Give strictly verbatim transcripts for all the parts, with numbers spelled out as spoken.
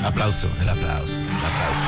Aplauso, el aplauso, el aplauso.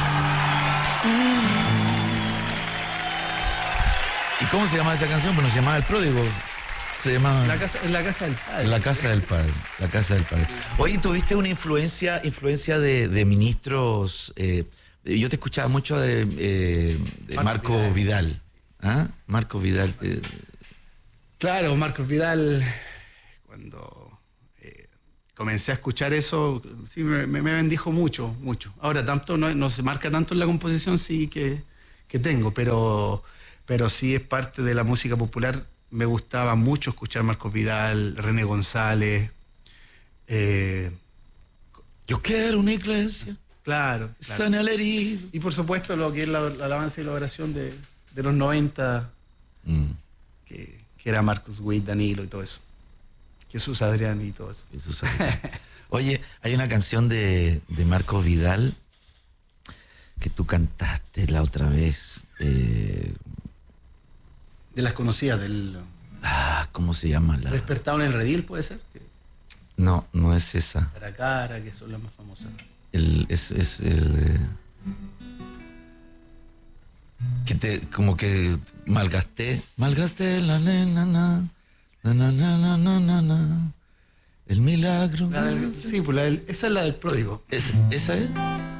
¿Y cómo se llamaba esa canción? Bueno, se llamaba El Pródigo. Se llamaba... La casa, en la casa del padre. La casa del padre. La casa del padre. Oye, ¿tuviste una influencia, influencia de, de ministros? Eh, yo te escuchaba mucho de, eh, de Marco, Marco Vidal. Vidal. ¿Ah? Marco Vidal. Te... Claro, Marcos Vidal, cuando eh, comencé a escuchar eso, sí, me, me bendijo mucho, mucho. Ahora, tanto no, no se marca tanto en la composición, sí, que, que tengo, pero, pero sí es parte de la música popular. Me gustaba mucho escuchar Marcos Vidal, René González. Eh, Yo quiero una iglesia. Claro. claro. Sana el herido. Y por supuesto lo que es la, la alabanza y la oración de, de los noventa, mm. que, que era Marcos Witt, Danilo y todo eso. Jesús Adrián y todo eso. Jesús Adrián. Oye, hay una canción de, de Marcos Vidal que tú cantaste la otra vez. Eh, De las conocidas, del... Ah, ¿cómo se llama? La... Despertado en el redil, ¿puede ser? No, no es esa. Cara a cara, que son las más famosas. El, es, es el... Eh... Que te, como que malgasté. Malgasté la nena, na, na, na, na, na, na, na. El milagro. La del, sí, pues la del, esa es la del pródigo. ¿Es, ¿Esa es?